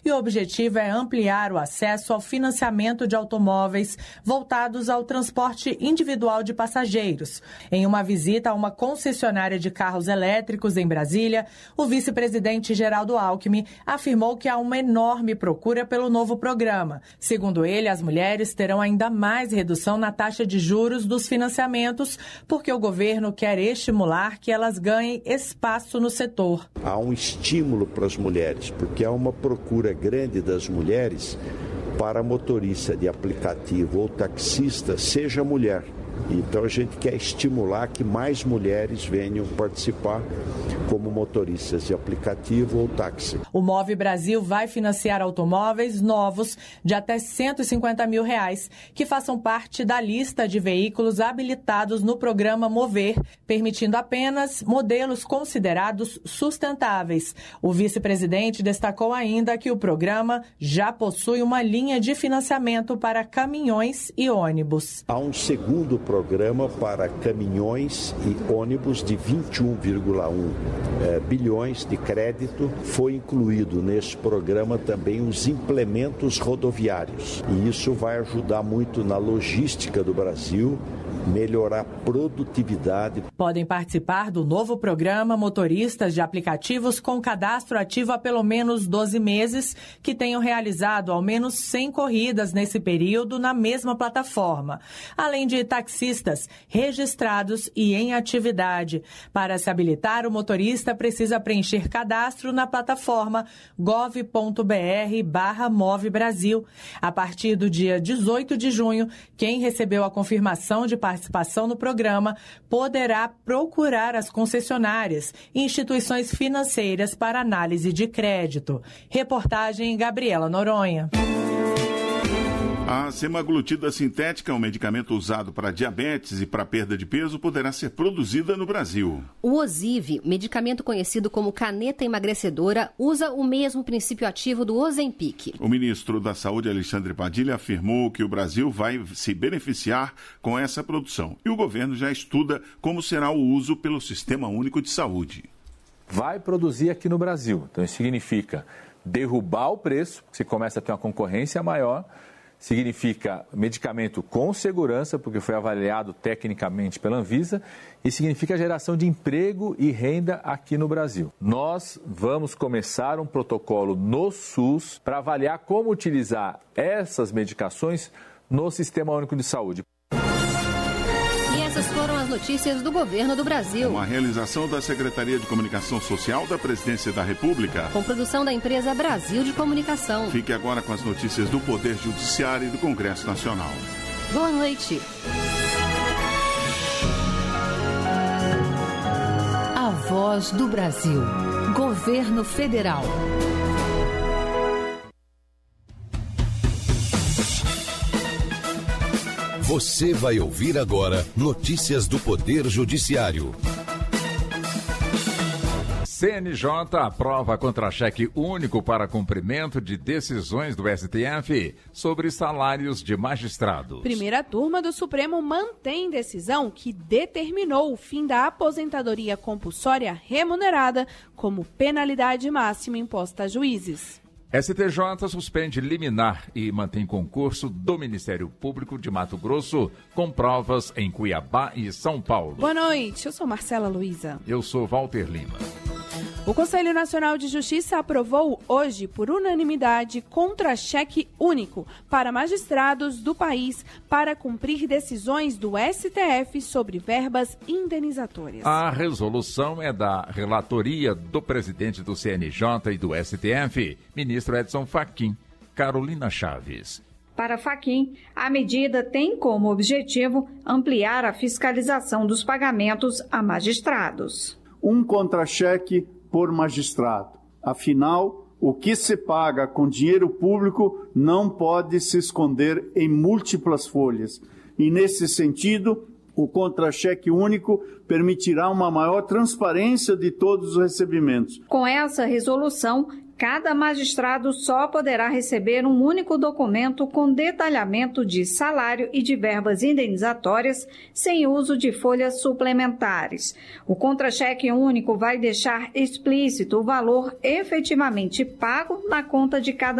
e o objetivo é ampliar o acesso ao financiamento de automóveis voltados ao transporte individual de passageiros. Em uma visita a uma concessionária de carros elétricos em Brasília, o vice-presidente Geraldo Alckmin afirmou que há uma enorme procura pelo novo programa. Segundo ele, as mulheres terão ainda mais redução na taxa de juros dos financiamentos, porque o governo quer estimular que elas ganhem espaço no setor. Há um estímulo para as mulheres, porque há uma procura grande das mulheres para motorista de aplicativo ou taxista seja mulher. Então a gente quer estimular que mais mulheres venham participar como motoristas de aplicativo ou táxi. O Move Brasil vai financiar automóveis novos de até R$150 mil, que façam parte da lista de veículos habilitados no programa Mover, permitindo apenas modelos considerados sustentáveis. O vice-presidente destacou ainda que o programa já possui uma linha de financiamento para caminhões e ônibus. Há um segundo programa para caminhões e ônibus de 21,1 bilhões de crédito. Foi incluído nesse programa também os implementos rodoviários. E isso vai ajudar muito na logística do Brasil, melhorar a produtividade. Podem participar do novo programa motoristas de aplicativos com cadastro ativo há pelo menos 12 meses, que tenham realizado ao menos 100 corridas nesse período na mesma plataforma, além de taxistas registrados e em atividade. Para se habilitar, o motorista precisa preencher cadastro na plataforma gov.br/Move Brasil. A partir do dia 18 de junho, quem recebeu a confirmação de participação no programa poderá procurar as concessionárias e instituições financeiras para análise de crédito. Reportagem Gabriela Noronha. A semaglutida sintética, um medicamento usado para diabetes e para perda de peso, poderá ser produzida no Brasil. O Ozivy, medicamento conhecido como caneta emagrecedora, usa o mesmo princípio ativo do Ozempic. O ministro da Saúde, Alexandre Padilha, afirmou que o Brasil vai se beneficiar com essa produção. E o governo já estuda como será o uso pelo Sistema Único de Saúde. Vai produzir aqui no Brasil. Então, isso significa derrubar o preço, você começa a ter uma concorrência maior. Significa medicamento com segurança, porque foi avaliado tecnicamente pela Anvisa, e significa geração de emprego e renda aqui no Brasil. Nós vamos começar um protocolo no SUS para avaliar como utilizar essas medicações no Sistema Único de Saúde. E essas foram as notícias do Governo do Brasil. Uma realização da Secretaria de Comunicação Social da Presidência da República. Com produção da empresa Brasil de Comunicação. Fique agora com as notícias do Poder Judiciário e do Congresso Nacional. Boa noite. A Voz do Brasil. Governo Federal. Você vai ouvir agora notícias do Poder Judiciário. CNJ aprova contra-cheque único para cumprimento de decisões do STF sobre salários de magistrados. Primeira turma do Supremo mantém decisão que determinou o fim da aposentadoria compulsória remunerada como penalidade máxima imposta a juízes. STJ suspende liminar e mantém concurso do Ministério Público de Mato Grosso com provas em Cuiabá e São Paulo. Boa noite, eu sou Marcela Luiza. Eu sou Walter Lima. O Conselho Nacional de Justiça aprovou hoje, por unanimidade, contra-cheque único para magistrados do país para cumprir decisões do STF sobre verbas indenizatórias. A resolução é da relatoria do presidente do CNJ e do STF, ministro Edson Fachin. Carolina Chaves. Para Fachin, a medida tem como objetivo ampliar a fiscalização dos pagamentos a magistrados. Um contra-cheque por magistrado. Afinal, o que se paga com dinheiro público não pode se esconder em múltiplas folhas. E, nesse sentido, o contra-cheque único permitirá uma maior transparência de todos os recebimentos. Com essa resolução, cada magistrado só poderá receber um único documento com detalhamento de salário e de verbas indenizatórias, sem uso de folhas suplementares. O contra-cheque único vai deixar explícito o valor efetivamente pago na conta de cada